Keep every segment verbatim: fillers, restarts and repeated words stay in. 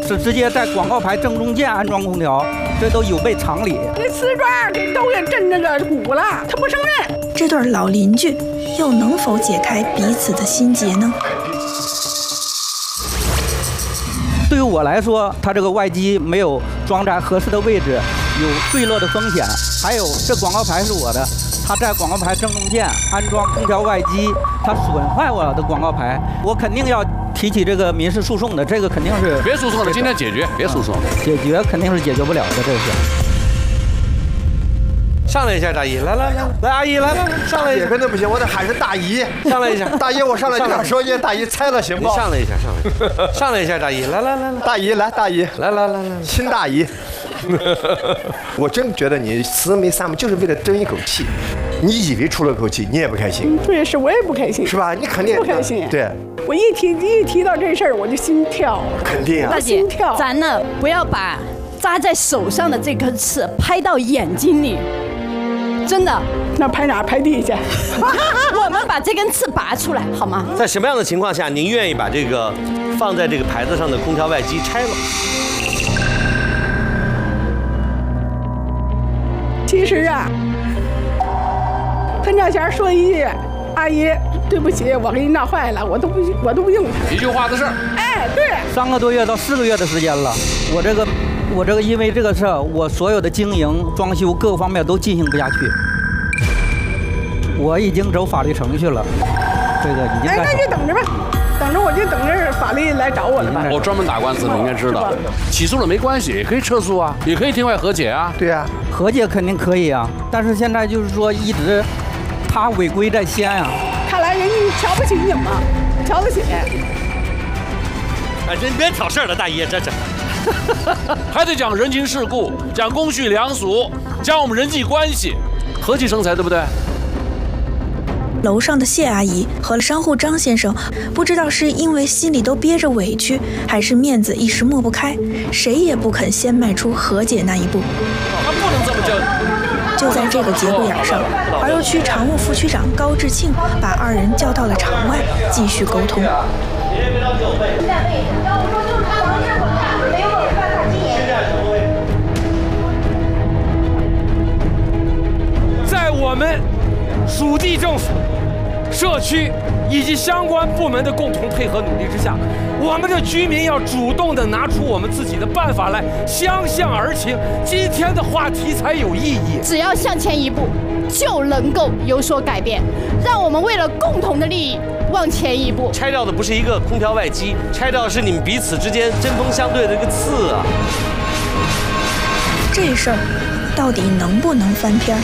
是直接在广告牌正中间安装空调，这都有悖常理。 那瓷砖给都给震那个鼓了，他不承认。 这对老邻居又能否解开彼此的心结呢？ 对于我来说，它这个外机没有装在合适的位置，有坠落的风险。还有，这广告牌是我的，它在广告牌正中间安装空调外机，它损坏我的广告牌，我肯定要提起这个民事诉讼的。这个肯定是别诉讼了，今天解决，别诉讼， 解决肯定是解决不了的，这是。 上来一下，大姨，来来来，来阿姨，来来上来一下， 真的不行，我得喊声大姨， 上来一下， 大姨，我上来就想说句大姨猜了行不？ 你上来一下，上来，上来一下，大姨，来来来来， 大姨来，大姨， 来来来来， 亲大姨。我真觉得你慈眉善目就是为了争一口气，你以为出了口气，你也不开心。 对，是我也不开心， 是吧？你肯定不开心。 对， 我一提一提到这事儿，我就心跳。 肯定啊， 大姐，咱呢不要把扎在手上的这颗刺拍到眼睛里。真的， 那拍哪？拍地下。 我们把这根刺拔出来，好吗？ 在什么样的情况下，您愿意把这个放在这个牌子上的空调外机拆了？ 其实啊，喷照前说一句：“阿姨，对不起，我给你闹坏了，我都不，我都不用它。” 一句话的事儿。 哎，对。 三个多月到四个月的时间了，我这个。我这个因为这个事儿，我所有的经营、装修各个方面都进行不下去，我已经走法律程序了，这个已经。 哎，那就等着吧，等着我就等着法律来找我了吧。 我专门打官司，你应该知道。起诉了没关系，也可以撤诉啊，也可以庭外和解啊。 对啊， 和解肯定可以啊，但是现在就是说一直他违规在先啊。 看来人家瞧不起你嘛，瞧得起。 哎，这你别挑事儿了，大姨，这这。 还得讲人情世故，讲公序良俗，讲我们人际关系，和气生财，对不对？ 楼上的谢阿姨和商户张先生，不知道是因为心里都憋着委屈，还是面子一时抹不开，谁也不肯先迈出和解那一步。 他不能这么叫。 就在这个节骨眼上，怀柔区常务副区长高志庆把二人叫到了场外，继续沟通。 在我们属地政府、社区以及相关部门的共同配合努力之下，我们的居民要主动地拿出我们自己的办法来，相向而行，今天的话题才有意义。 只要向前一步，就能够有所改变。让我们为了共同的利益往前一步。 拆掉的不是一个空调外机，拆掉的是你们彼此之间针锋相对的一个刺啊！ 这事儿到底能不能翻篇？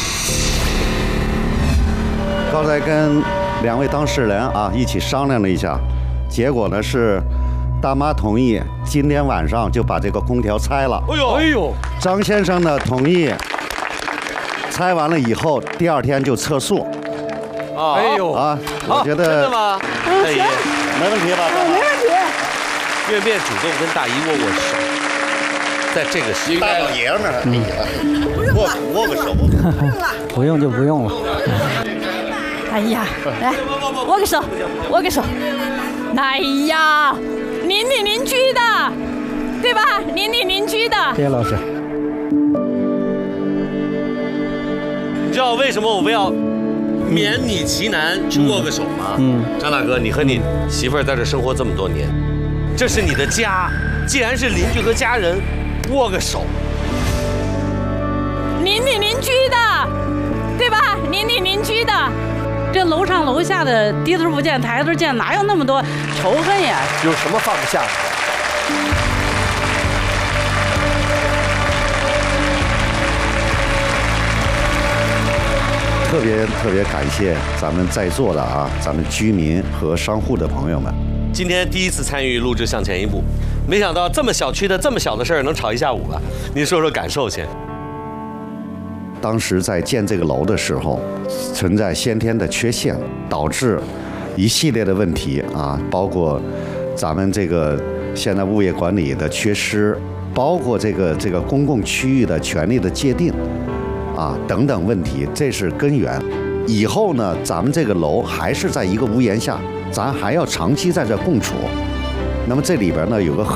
刚才跟两位当事人啊一起商量了一下，结果呢是大妈同意今天晚上就把这个空调拆了。 哎呦哎呦！ 张先生呢同意拆完了以后第二天就撤诉。 啊！ 哎呦啊！我觉得真的吗？大姨， 没问题吧？ 没问题。 愿不愿意主动跟大姨握握手？在这个时大老爷们儿，哎呀，握握个手。 不用就不用了。 哎呀，来握个手，握个手。哎呀，邻里邻居的，对吧？邻里邻居的。 谢谢老师。 你知道为什么我们要勉你其难去握个手吗？ 嗯， 张大哥，你和你媳妇儿在这生活这么多年，这是你的家，既然是邻居和家人，握个手。 邻里邻居的，对吧？邻里邻居的。 这楼上楼下的低头不见抬头见，哪有那么多仇恨呀？ 有什么放不下的？ 特别特别感谢咱们在座的啊，咱们居民和商户的朋友们。 今天第一次参与录制《向前一步》，没想到这么小区的这么小的事儿能吵一下午了。您说说感受先。 当时在建这个楼的时候，存在先天的缺陷，导致一系列的问题啊，包括咱们这个现在物业管理的缺失，包括这个这个公共区域的权利的界定啊等等问题，这是根源。以后呢，咱们这个楼还是在一个屋檐下，咱还要长期在这共处。那么这里边呢有个